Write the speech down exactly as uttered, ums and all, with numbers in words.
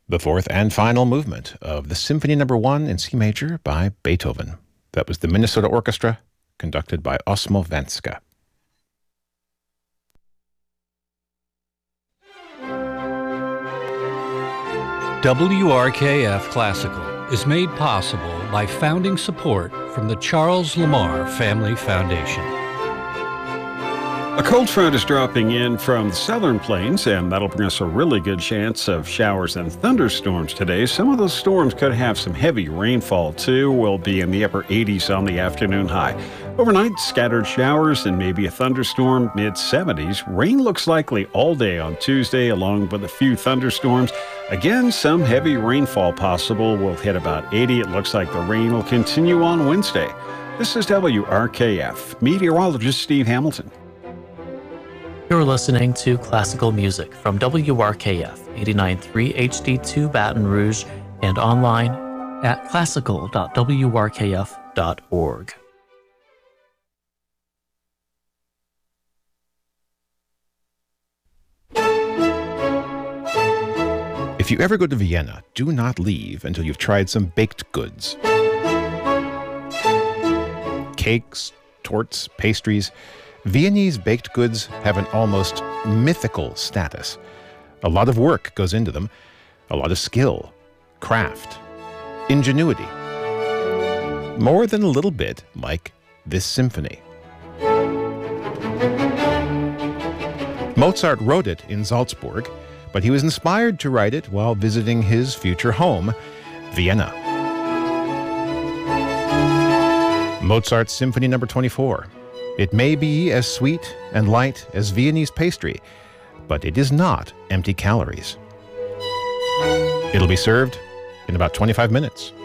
The fourth and final movement of the Symphony Number One in C major by Beethoven. That was the Minnesota Orchestra, conducted by Osmo Venska. W R K F Classical is made possible by founding support from the Charles Lamar Family Foundation. A cold front is dropping in from the southern plains, and that'll bring us a really good chance of showers and thunderstorms today. Some of those storms could have some heavy rainfall, too. We'll be in the upper eighties on the afternoon high. Overnight, scattered showers and maybe a thunderstorm, mid seventies. Rain looks likely all day on Tuesday, along with a few thunderstorms. Again, some heavy rainfall possible. We'll hit about eighty. It looks like the rain will continue on Wednesday. This is W R K F. Meteorologist Steve Hamilton. You're listening to classical music from W R K F eighty-nine point three H D two Baton Rouge and online at classical dot w r k f dot org. If you ever go to Vienna, do not leave until you've tried some baked goods. Cakes, torts, pastries. Viennese baked goods have an almost mythical status. A lot of work goes into them, a lot of skill, craft, ingenuity. More than a little bit like this symphony. Mozart wrote it in Salzburg, but he was inspired to write it while visiting his future home, Vienna. Mozart's Symphony Number twenty-four. It may be as sweet and light as Viennese pastry, but it is not empty calories. It'll be served in about twenty-five minutes.